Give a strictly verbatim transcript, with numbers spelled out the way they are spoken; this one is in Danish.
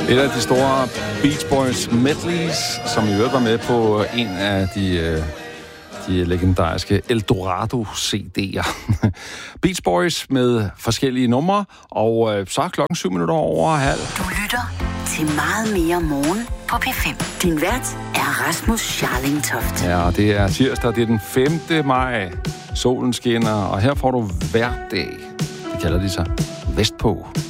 Et af de store Beach Boys medleys, som i øvrigt var med på en af de, de legendariske Eldorado-C D'er. Beach Boys med forskellige numre, og så er klokken syv minutter over halv. Du lytter til Meget mere morgen på P fem. Din vært er Rasmus Scharling-Toft. Ja, og det er tirsdag, det er den femte maj. Solen skinner, og her får du hver dag. Det kalder de sig vestpå.